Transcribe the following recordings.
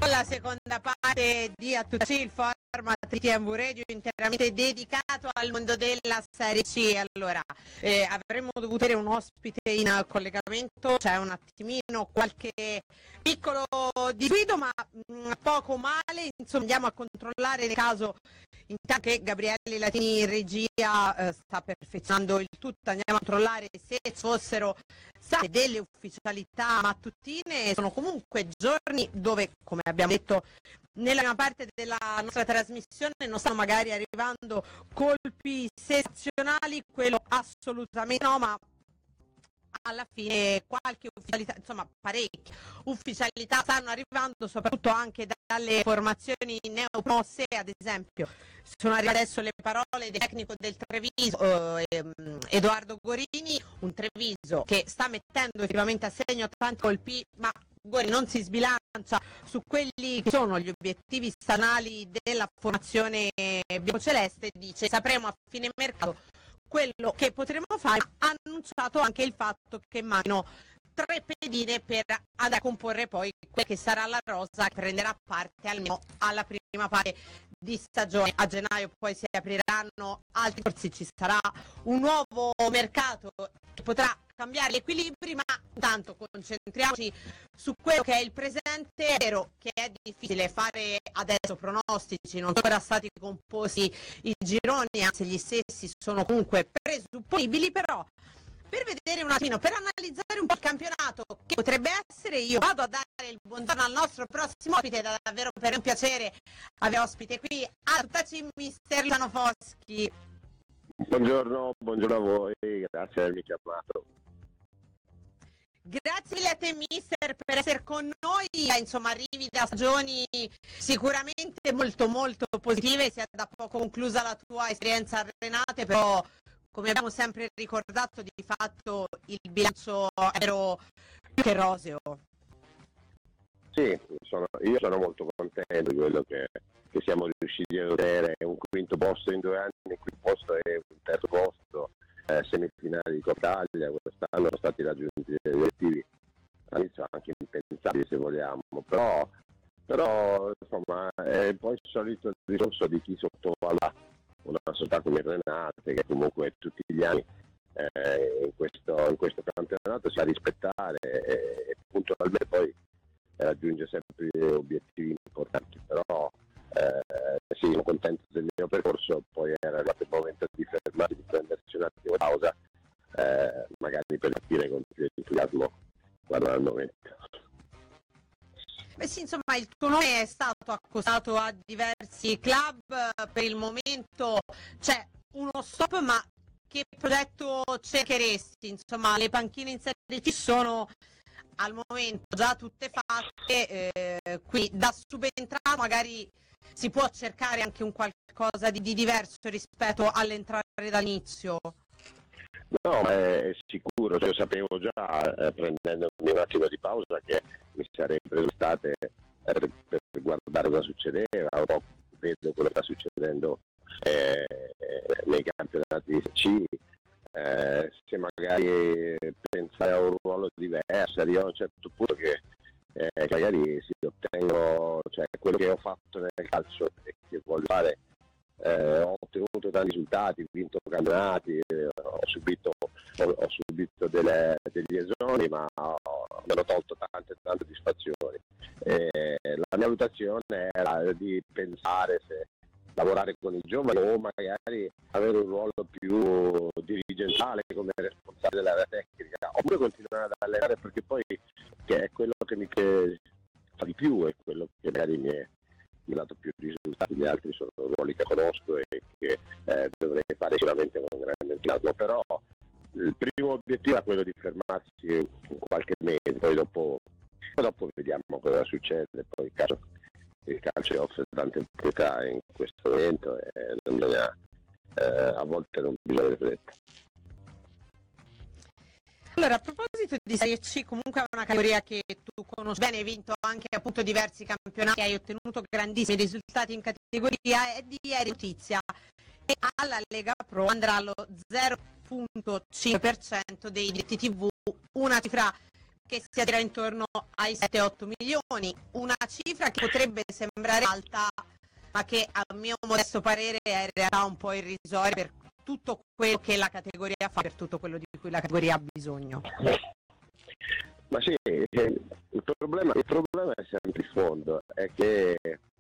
con la seconda parte di A Tutta C, il format di TMV Radio interamente dedicato al mondo della Serie C. Allora, avremmo dovuto avere un ospite in collegamento, c'è un attimino qualche piccolo disguido, ma poco male. Insomma, andiamo a controllare nel caso, intanto che Gabriele Latini in regia sta perfezionando il tutto, andiamo a controllare se fossero state delle ufficialità mattutine. Sono comunque giorni dove, come abbiamo detto nella prima parte della nostra trasmissione, non stanno magari arrivando colpi sensazionali, quello assolutamente no, ma alla fine qualche ufficialità, insomma parecchie ufficialità stanno arrivando, soprattutto anche dalle formazioni neopromosse. Ad esempio sono arrivate adesso le parole del tecnico del Treviso, Edoardo Gorini, un Treviso che sta mettendo effettivamente a segno tanti colpi, ma Gorini non si sbilancia su quelli che sono gli obiettivi stagionali della formazione biancoceleste. Dice: sapremo a fine mercato quello che potremo fare. Ha annunciato anche il fatto che mancano 3 pedine per andare a comporre poi quella che sarà la rosa che prenderà parte almeno alla prima parte di stagione. A gennaio poi si apriranno altri corsi, ci sarà un nuovo mercato che potrà cambiare gli equilibri, ma intanto concentriamoci su quello che è il presente. È vero che è difficile fare adesso pronostici, non sono ancora stati composti i gironi, anzi gli stessi sono comunque presupponibili, però per vedere un attimo, per analizzare un po' il campionato che potrebbe essere, io vado a dare il buongiorno al nostro prossimo ospite. È davvero per un piacere avere ospite qui a Tutta C, mister Luciano Foschi. Buongiorno a voi, grazie per avermi chiamato. Grazie mille a te mister per essere con noi. Insomma, arrivi da stagioni sicuramente molto molto positive, si è da poco conclusa la tua esperienza a Renate, però come abbiamo sempre ricordato di fatto il bilancio era più che roseo. Sì, io sono molto contento di quello che siamo riusciti a ottenere, un quinto posto in 2 anni, il quinto posto e un terzo posto, semifinali di Coppa Italia. Quest'anno sono stati raggiunti degli obiettivi all'inizio anche impensabili, se vogliamo, però insomma è poi il solito discorso di chi sottovaluta una società come Renate, che comunque tutti gli anni in questo campionato si fa rispettare e puntualmente poi raggiunge sempre obiettivi importanti. Però sì, sono contento del mio percorso. Poi era arrivato il momento di fermarsi, di prendersi un attimo di pausa, magari per capire con più entusiasmo quando è il momento. Beh sì, insomma, il tuo nome è stato accostato a diversi club, per il momento c'è uno stop, ma che progetto cercheresti? Insomma, le panchine in Serie C sono al momento già tutte fatte, qui da subentrato magari si può cercare anche un qualcosa di diverso rispetto all'entrare dall'inizio. No, ma è sicuro, io sapevo già, prendendomi un attimo di pausa, che mi sarebbero state per guardare cosa succedeva. Un po' vedo quello che sta succedendo nei campionati di C, se magari pensare a un ruolo diverso, arriva a un certo punto che magari si ottengono, cioè quello che ho fatto nel calcio e che voglio fare. Ho ottenuto tanti risultati, ho vinto campionati, ho subito degli esoni, ma mi hanno tolto tante soddisfazioni. La mia valutazione era di pensare se lavorare con i giovani o magari avere un ruolo più dirigenziale come responsabile dell'area tecnica, oppure continuare ad allenare, perché poi che è quello che mi fa di più, è quello che magari mi ha dato più risultati. Gli altri sono ruoli che conosco e che dovrei fare sicuramente con grande entusiasmo, però il primo obiettivo è quello di fermarsi in qualche mese, poi dopo vediamo cosa succede. Poi il calcio offre tante opportunità in questo momento e a volte non bisogna avere fretta. Allora, a proposito di Serie C, comunque è una categoria che tu conosci bene, hai vinto anche appunto diversi campionati, hai ottenuto grandissimi risultati in categoria, e di ieri notizia che alla Lega Pro andrà allo 0,5% dei diritti TV, una cifra che si aggira intorno ai 7-8 milioni, una cifra che potrebbe sembrare alta, ma che a mio modesto parere è in realtà un po' irrisoria per tutto quello che la categoria fa, per tutto quello di cui la categoria ha bisogno. Ma sì, il problema è sempre il fondo, è che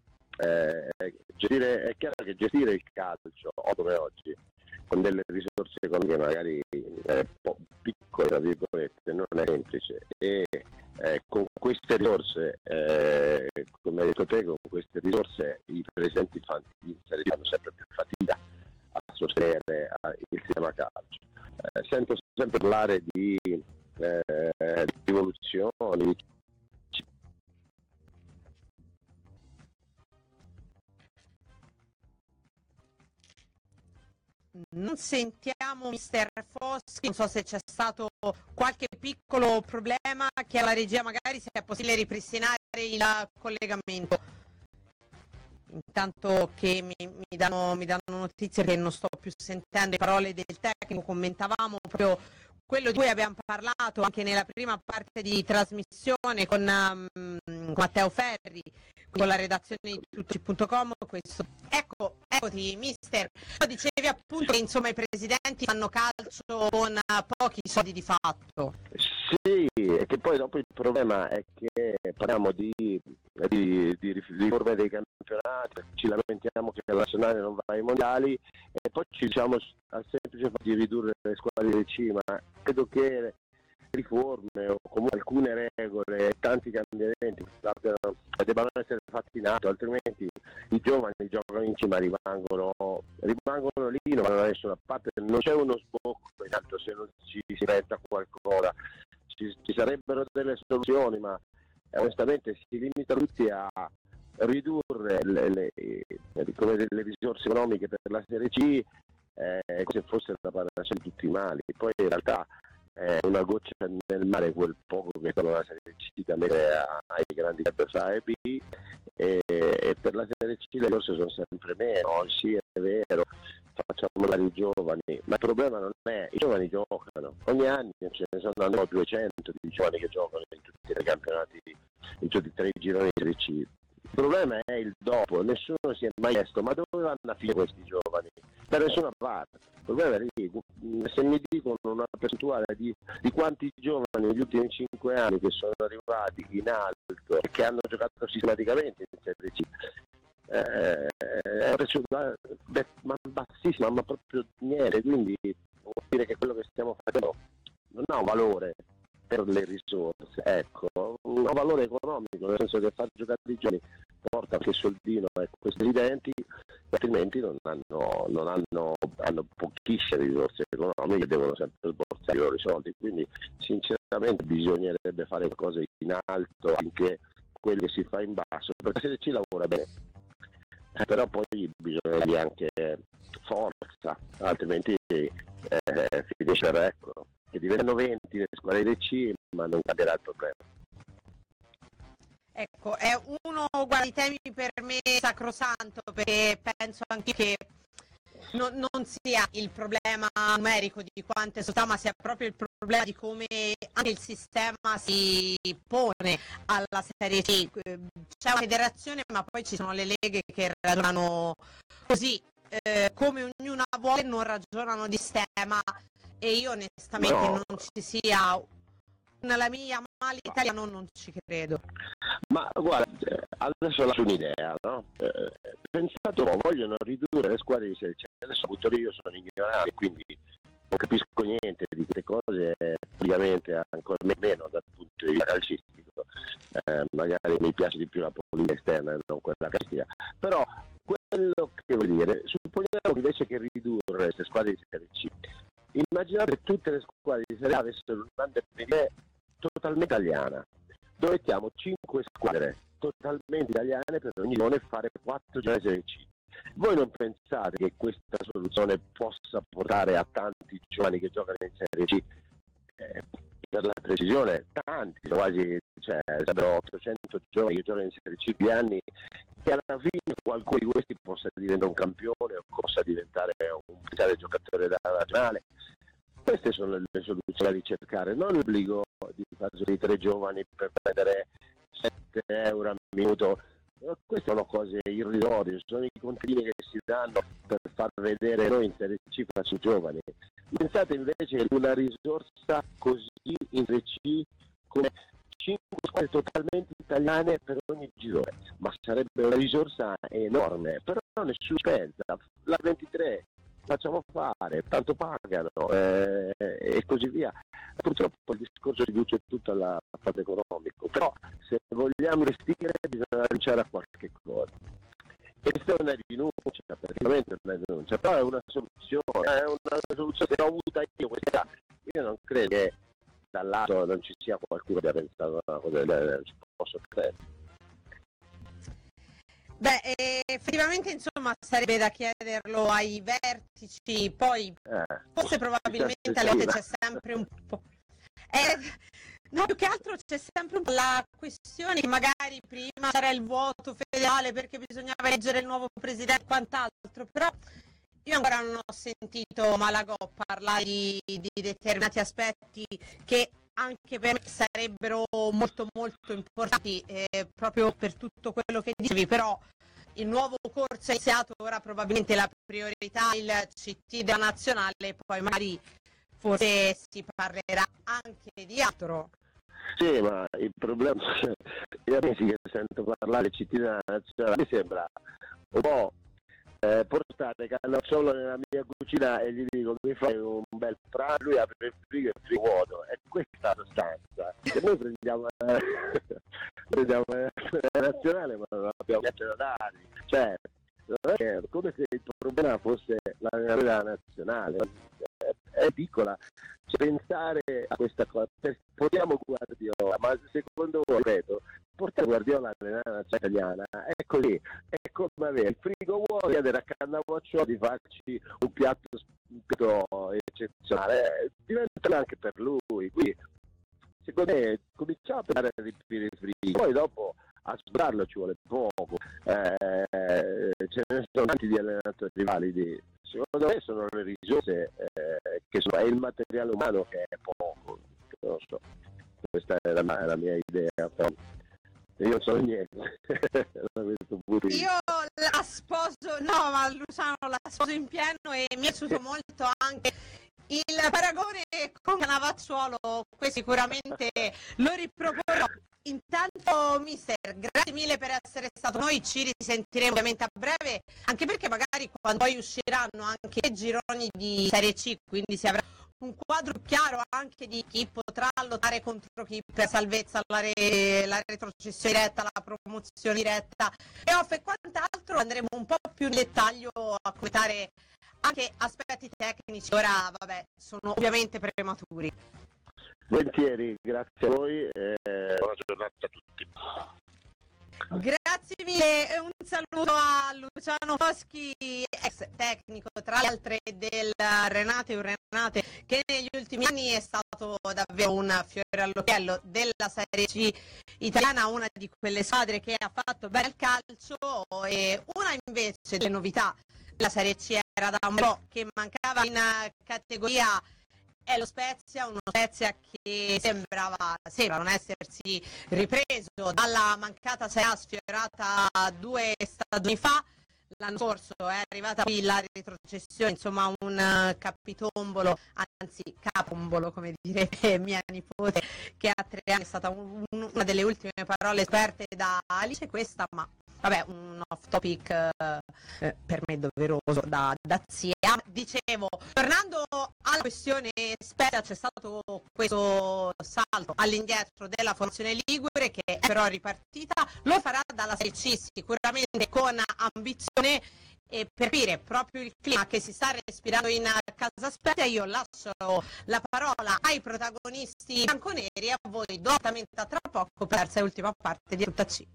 è chiaro che gestire il calcio, come oggi, con delle risorse economiche magari piccole, tra virgolette, non è semplice, e con queste risorse, come hai detto te, con queste risorse i presidenti fanno sempre più fatica a sostenere il sistema calcio. Sento sempre parlare di rivoluzioni. Non sentiamo Mister Foschi, non so se c'è stato qualche piccolo problema, che alla regia magari se è possibile ripristinare il collegamento. Intanto che mi danno notizie che non sto più sentendo le parole del tecnico, commentavamo proprio quello di cui abbiamo parlato anche nella prima parte di trasmissione con Matteo Ferri, con la redazione di tuttoci.com. Eccoti mister, dicevi appunto che insomma i presidenti fanno calcio con pochi soldi di fatto. Sì, e che poi dopo il problema è che parliamo di riforme dei campionati, ci lamentiamo che la nazionale non va ai mondiali e poi ci diciamo al semplice fatto di ridurre le squadre di C, ma credo che riforme o comunque alcune regole, tanti cambiamenti debbano essere fatti in atto, altrimenti i giovani giocano in cima, rimangono lì, non vanno da nessuna parte, non c'è uno sbocco in alto se non ci si inventa qualcosa. Ci sarebbero delle soluzioni, ma onestamente si limita tutti a ridurre le risorse economiche per la Serie C, come se fosse la panacea di tutti i mali. Poi in realtà è una goccia nel mare quel poco che sono la Serie C da mettere ai grandi campionati A e B, e per la Serie C le risorse sono sempre meno. Sì, è vero, facciamo magari i giovani, ma il problema non è i giovani giocano, ogni anno ce ne sono almeno 200 di giovani che giocano in tutti i campionati, in tutti e tre i gironi di Serie C. Il problema è il dopo, nessuno si è mai chiesto ma dove vanno a finire questi giovani? Da nessuna parte. Il problema è lì, se mi dicono una percentuale di quanti giovani negli ultimi 5 anni che sono arrivati in alto e che hanno giocato sistematicamente in Serie C, è una percentuale bassissima, ma proprio niente, quindi vuol dire che quello che stiamo facendo non ha un valore per le risorse, ecco, un valore economico, nel senso che far giocare i giovani porta anche soldino a questi presidenti, altrimenti hanno pochissime risorse economiche, devono sempre sborsare i loro soldi, quindi sinceramente bisognerebbe fare cose in alto anche quello che si fa in basso, perché se ci lavora bene, però poi bisogna anche forza, altrimenti finisce il record, che diventano 20 le squadre di C, ma non cambierà il problema. Ecco, è uno dei temi per me sacrosanto, perché penso anche che non sia il problema numerico di quante società, ma sia proprio il problema di come anche il sistema si pone alla Serie C. C'è una federazione, ma poi ci sono le leghe che ragionano così, come ognuna vuole, non ragionano di sistema, e io onestamente non ci sia nella mia male italiano, non ci credo. Ma guarda, adesso lascio un'idea, no? Pensate, vogliono ridurre le squadre di Serie C. Adesso io sono ignorante, quindi non capisco niente di queste cose, ovviamente ancora meno dal punto di vista calcistico. Magari mi piace di più la politica esterna e non quella calcistica, però quello che vuol dire, supponiamo invece che ridurre queste squadre di Serie C, immaginate che tutte le squadre di Serie A avessero un grande periodo totalmente italiana, dove mettiamo 5 squadre totalmente italiane per ogni zona e fare 4 gironi Serie C. Voi non pensate che questa soluzione possa portare a tanti giovani che giocano in Serie C? Per la precisione, tanti, quasi, sarebbero 800 giovani che giocano in Serie C di anni, e alla fine qualcuno di questi possa diventare un campione o possa diventare un giocatore da nazionale. Queste sono le soluzioni da ricercare, non l'obbligo di far giocare 3 giovani per prendere 7 euro al minuto. Queste sono cose irrisorie, sono i contigli che si danno per far vedere noi in Serie C facciamo giovani. Pensate invece ad una risorsa così in Serie C come 5 squadre totalmente italiane per ogni girone, ma sarebbe una risorsa enorme, però nessuno pensa. La 23 facciamo fare, tanto pagano e così via. Purtroppo il discorso riduce tutto alla parte economico, però se vogliamo investire bisogna rinunciare a qualche cosa. Questa è una rinuncia, praticamente una rinuncia, però è una soluzione che ho avuta io questa. Io non credo che dal lato non ci sia qualcuno che abbia pensato a una cosa del genere, non ci posso credere. Beh, effettivamente insomma sarebbe da chiederlo ai vertici, poi forse probabilmente alle volte c'è sempre un po'... no, più che altro c'è sempre un po' la questione che magari prima c'era il voto federale perché bisognava eleggere il nuovo presidente e quant'altro, però io ancora non ho sentito Malagò parlare di determinati aspetti che anche per me sarebbero molto molto importanti proprio per tutto quello che dicevi, però il nuovo corso è iniziato, ora probabilmente la priorità è il CT della nazionale, poi magari forse si parlerà anche di altro. Sì, ma il problema, io amici che sento parlare di CT della nazionale, mi sembra un po' portare Cannavacciolo nella mia cucina e gli dico mi fai un bel pranzo, lui apre il frigo e il frigo vuoto, è questa la sostanza. E noi prendiamo la nazionale ma non abbiamo niente da dargli, cioè non è come se il problema fosse la nazionale, è piccola, cioè, pensare a questa cosa, portiamo Guardiola, ma secondo voi, ripeto, portare Guardiola nella nazionale italiana è così, è come avere il frigo vuoto, chiedere a Cannavacciolo di farci un piatto eccezionale, diventa anche per lui, quindi secondo me cominciamo a pensare a riempire il frigo, poi dopo a sbrarlo ci vuole poco, ce ne sono tanti di allenatori validi, secondo me sono le risorse che sono, è il materiale umano che è poco, non so, questa è la mia idea, però io non so niente da questo punto di vista. Io la sposo, no, ma Luciano la sposo in pieno e mi è piaciuto molto anche il paragone con Cannavacciuolo, questo sicuramente lo riproporrò. Intanto mister, grazie mille per essere stato con noi, ci risentiremo ovviamente a breve, anche perché magari quando poi usciranno anche i gironi di Serie C, quindi si avrà un quadro chiaro anche di chi potrà lottare contro chi per salvezza, la retrocessione diretta, la promozione diretta e quant'altro, andremo un po' più in dettaglio a commentare anche aspetti tecnici, ora vabbè sono ovviamente prematuri. Volentieri, grazie a voi e buona giornata a tutti. Grazie mille e un saluto a Luciano Foschi, ex tecnico tra le altre del Renate, che negli ultimi anni è stato davvero un fiore all'occhiello della Serie C italiana, una di quelle squadre che ha fatto bene il calcio, e una invece delle novità della Serie C era da un po' che mancava in categoria. È lo Spezia, uno Spezia che sembra non essersi ripreso dalla mancata Serie A sfiorata 2 stagioni fa. L'anno scorso è arrivata qui la retrocessione, insomma un capitombolo, anzi capombolo come direbbe mia nipote, che a 3 anni è stata una delle ultime parole esperte da Alice, questa, ma vabbè, un off topic per me doveroso da zia. Dicevo, tornando alla questione Spezia, c'è stato questo salto all'indietro della formazione ligure che è però ripartita, lo farà dalla Serie C sicuramente con ambizione, e per capire proprio il clima che si sta respirando in casa Spezia io lascio la parola ai protagonisti bianconeri e a voi do appuntamento a tra poco per la terza e ultima parte di Tutta C.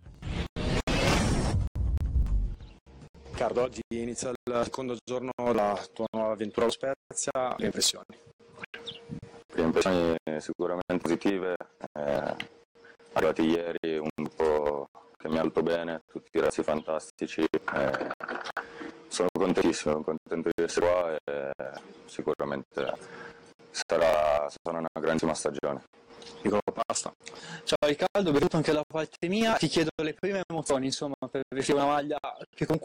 Riccardo, oggi inizia il secondo giorno della tua nuova avventura allo Spezia, le impressioni? Le impressioni sicuramente positive, arrivati ieri un gruppo che mi ha molto bene, tutti i ragazzi fantastici, sono contentissimo, contento di essere qua e sicuramente sarà una grandissima stagione. Dico basta. Ciao Riccardo, benvenuto anche da parte mia. Ti chiedo le prime emozioni, insomma, per vestire una maglia che comunque